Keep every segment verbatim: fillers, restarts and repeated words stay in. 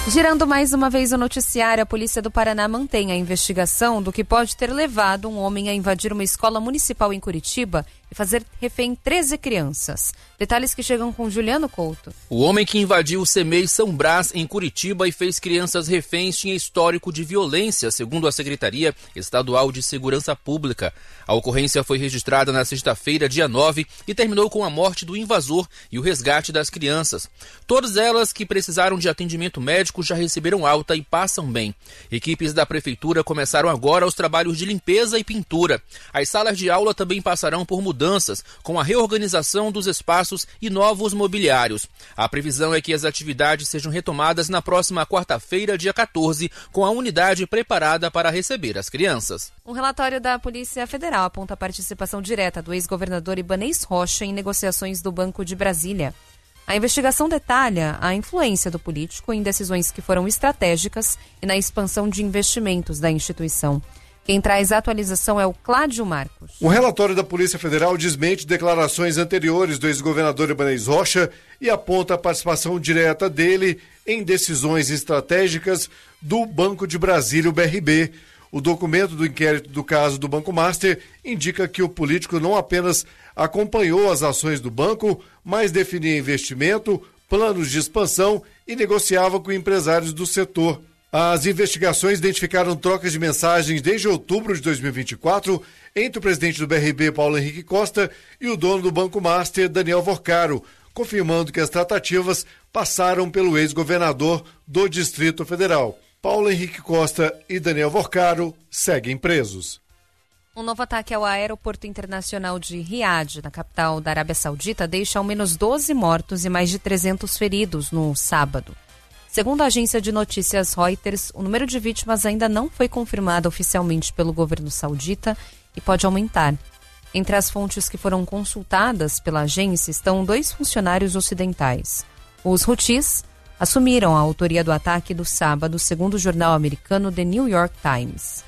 Girando mais uma vez o noticiário, a Polícia do Paraná mantém a investigação do que pode ter levado um homem a invadir uma escola municipal em Curitiba e fazer refém treze crianças. Detalhes que chegam com Juliano Couto. O homem que invadiu o CEMEI São Brás, em Curitiba, e fez crianças reféns tinha histórico de violência, segundo a Secretaria Estadual de Segurança Pública. A ocorrência foi registrada na sexta-feira, dia nove, e terminou com a morte do invasor e o resgate das crianças. Todas elas que precisaram de atendimento médico já receberam alta e passam bem. Equipes da Prefeitura começaram agora os trabalhos de limpeza e pintura. As salas de aula também passarão por mudanças, com a reorganização dos espaços e novos mobiliários. A previsão é que as atividades sejam retomadas na próxima quarta-feira, dia quatorze, com a unidade preparada para receber as crianças. Um relatório da Polícia Federal aponta a participação direta do ex-governador Ibanez Rocha em negociações do Banco de Brasília. A investigação detalha a influência do político em decisões que foram estratégicas e na expansão de investimentos da instituição. Quem traz a atualização é o Cláudio Marcos. Um relatório da Polícia Federal desmente declarações anteriores do ex-governador Ibanez Rocha e aponta a participação direta dele em decisões estratégicas do Banco de Brasília, o B R B. O documento do inquérito do caso do Banco Master indica que o político não apenas acompanhou as ações do banco, mas definia investimento, planos de expansão e negociava com empresários do setor. As investigações identificaram trocas de mensagens desde outubro de dois mil e vinte e quatro entre o presidente do B R B, Paulo Henrique Costa, e o dono do Banco Master, Daniel Vorcaro, confirmando que as tratativas passaram pelo ex-governador do Distrito Federal. Paulo Henrique Costa e Daniel Vorcaro seguem presos. Um novo ataque ao aeroporto internacional de Riad, na capital da Arábia Saudita, deixa ao menos doze mortos e mais de trezentos feridos no sábado. Segundo a agência de notícias Reuters, o número de vítimas ainda não foi confirmado oficialmente pelo governo saudita e pode aumentar. Entre as fontes que foram consultadas pela agência estão dois funcionários ocidentais. Os Houthis assumiram a autoria do ataque do sábado, segundo o jornal americano The New York Times.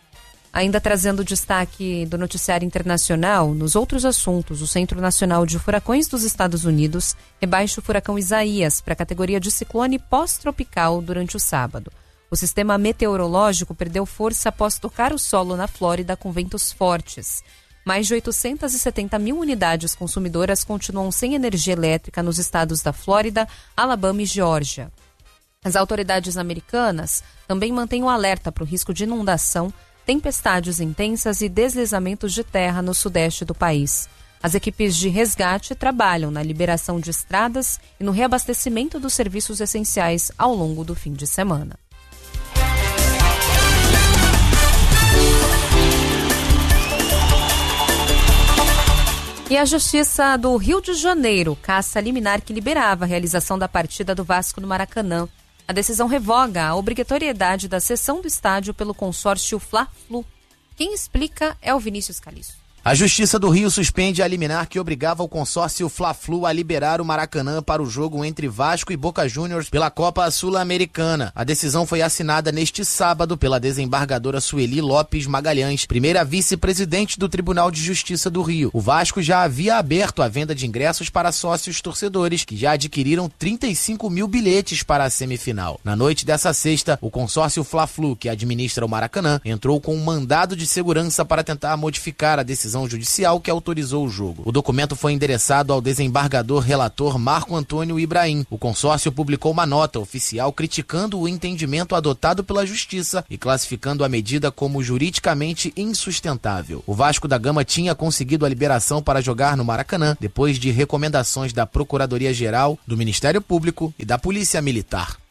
Ainda trazendo destaque do noticiário internacional, nos outros assuntos, o Centro Nacional de Furacões dos Estados Unidos rebaixa o furacão Isaías para a categoria de ciclone pós-tropical durante o sábado. O sistema meteorológico perdeu força após tocar o solo na Flórida com ventos fortes. Mais de oitocentas e setenta mil unidades consumidoras continuam sem energia elétrica nos estados da Flórida, Alabama e Geórgia. As autoridades americanas também mantêm um alerta para o risco de inundação, tempestades intensas e deslizamentos de terra no sudeste do país. As equipes de resgate trabalham na liberação de estradas e no reabastecimento dos serviços essenciais ao longo do fim de semana. E a Justiça do Rio de Janeiro caça a liminar que liberava a realização da partida do Vasco no Maracanã. A decisão revoga a obrigatoriedade da cessão do estádio pelo consórcio Fla-Flu. Quem explica é o Vinícius Caliço. A Justiça do Rio suspende a liminar que obrigava o consórcio Fla-Flu a liberar o Maracanã para o jogo entre Vasco e Boca Juniors pela Copa Sul-Americana. A decisão foi assinada neste sábado pela desembargadora Sueli Lopes Magalhães, primeira vice-presidente do Tribunal de Justiça do Rio. O Vasco já havia aberto a venda de ingressos para sócios torcedores, que já adquiriram trinta e cinco mil bilhetes para a semifinal. Na noite dessa sexta, o consórcio Fla-Flu, que administra o Maracanã, entrou com um mandado de segurança para tentar modificar a decisão judicial que autorizou o jogo. O documento foi endereçado ao desembargador relator Marco Antônio Ibrahim. O consórcio publicou uma nota oficial criticando o entendimento adotado pela Justiça e classificando a medida como juridicamente insustentável. O Vasco da Gama tinha conseguido a liberação para jogar no Maracanã depois de recomendações da Procuradoria-Geral, do Ministério Público e da Polícia Militar.